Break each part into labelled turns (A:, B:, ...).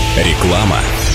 A: Реклама.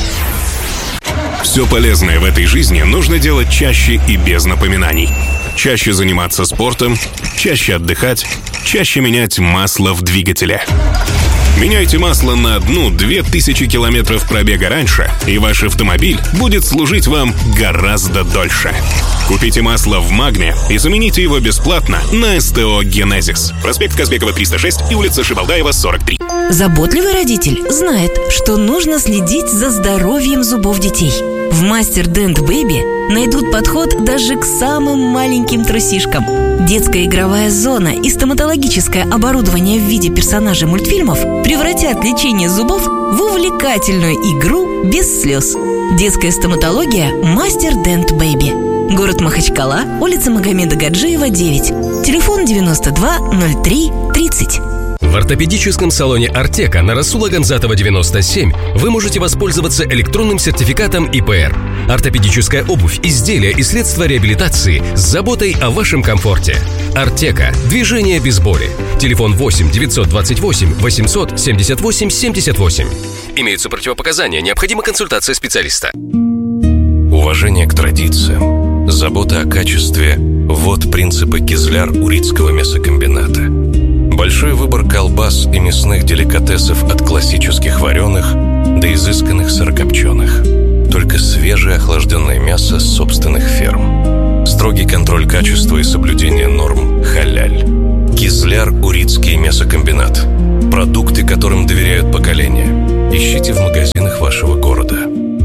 A: Все полезное в этой жизни нужно делать чаще и без напоминаний. Чаще заниматься спортом, чаще отдыхать, чаще менять масло в двигателе. Меняйте масло на 1-2 тысячи километров пробега раньше, и ваш автомобиль будет служить вам гораздо дольше. Купите масло в Магне и замените его бесплатно на СТО «Генезис». Проспект Казбекова, 306 и улица Шибалдаева, 43.
B: Заботливый родитель знает, что нужно следить за здоровьем зубов детей. В Мастер Дент Бэби найдут подход даже к самым маленьким трусишкам. Детская игровая зона и стоматологическое оборудование в виде персонажей мультфильмов превратят лечение зубов в увлекательную игру без слез. Детская стоматология Мастер Дент Бэби. Город Махачкала, улица Магомеда Гаджиева, 9. Телефон 92 03 30.
C: В ортопедическом салоне «Артека» на Расула Гамзатова, 97 вы можете воспользоваться электронным сертификатом ИПР. Ортопедическая обувь, изделия и средства реабилитации с заботой о вашем комфорте. «Артека» – движение без боли. Телефон 8 928 800 78 78. Имеются противопоказания, необходима консультация специалиста.
D: Уважение к традициям, забота о качестве – вот принципы Кизляр-Урицкого мясокомбината. Большой выбор колбас и мясных деликатесов от классических вареных до изысканных сырокопченых. Только свежее охлажденное мясо с собственных ферм. Строгий контроль качества и соблюдение норм халяль. Кизляр-Урицкий мясокомбинат. Продукты, которым доверяют поколения. Ищите в магазинах вашего города.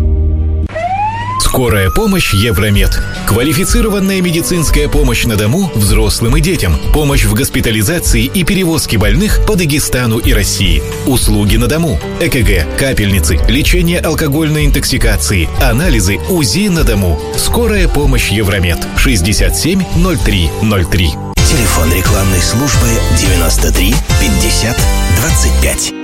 E: Скорая помощь Евромед. Квалифицированная медицинская помощь на дому взрослым и детям. Помощь в госпитализации и перевозке больных по Дагестану и России. Услуги на дому. ЭКГ, капельницы, лечение алкогольной интоксикации, анализы, УЗИ на дому. Скорая помощь Евромед. 67 03 03.
F: Телефон рекламной службы 93 50 25.